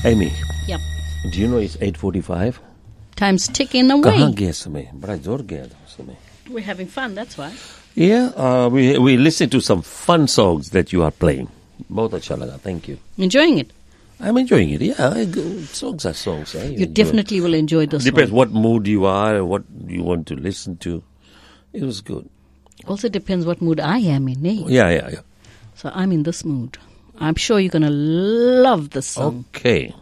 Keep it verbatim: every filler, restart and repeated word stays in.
Amy, Yep. do you know it's eight forty-five? Time's ticking कहाँ away. गया समय? बड़ा जोर गया था समय. We're having fun, that's why. Yeah, uh, we we listened to some fun songs that you are playing. बहुत अच्छा लगा. Thank you. Enjoying it. I'm enjoying it. Yeah, I go, songs are songs. Eh? You definitely will enjoy this Depends one. what mood you are and what you want to listen to. It was good. Also depends what mood I am in, eh? Yeah, yeah, yeah. So I'm in this mood. I'm sure you're going to love this song. Okay.